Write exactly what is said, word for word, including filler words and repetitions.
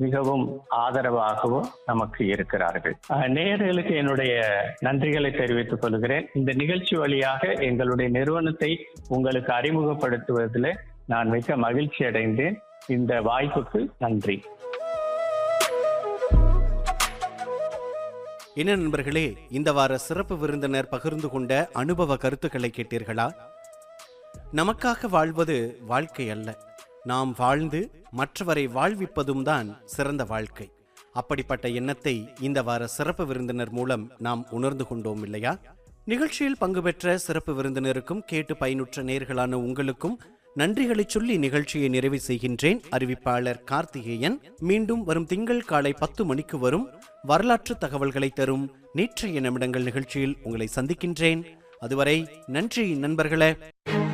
மிகவும் ஆதரவாகவும் நமக்கு இருக்கிறார்கள். அஹ், நேயர்களுக்கு என்னுடைய நன்றிகளை தெரிவித்துக் கொள்கிறேன். இந்த நிகழ்ச்சி வழியாக எங்களுடைய நிறுவனத்தை உங்களுக்கு அறிமுகப்படுத்துவதில் நான் மிக மகிழ்ச்சி அடைந்தேன். இந்த வாய்ப்புக்கு நன்றி. என்ன நண்பர்களே, இந்த வார சிறப்பு விருந்தினர் பகிர்ந்து கொண்ட அனுபவ கருத்துக்களை கேட்டீர்களா? நமக்காக வாழ்வது வாழ்க்கை அல்ல, நாம் வாழ்ந்து மற்றவரை வாழ்விப்பதும் தான் சிறந்த வாழ்க்கை. அப்படிப்பட்ட எண்ணத்தை இந்த வார சிறப்பு விருந்தினர் மூலம் நாம் உணர்ந்து கொண்டோம் இல்லையா? நிகழ்ச்சியில் பங்கு பெற்ற சிறப்பு விருந்தினருக்கும் கேட்டு பயனுற்ற நேயர்களான உங்களுக்கும் நன்றிகளை சொல்லி நிகழ்ச்சியை நிறைவு செய்கின்றேன். அறிவிப்பாளர் கார்த்திகேயன். மீண்டும் வரும் திங்கள் காலை பத்து மணிக்கு வரும் வரலாற்று தகவல்களை தரும் நேற்றைய நிமிடங்கள் நிகழ்ச்சியில் உங்களை சந்திக்கின்றேன். அதுவரை நன்றி நண்பர்களே.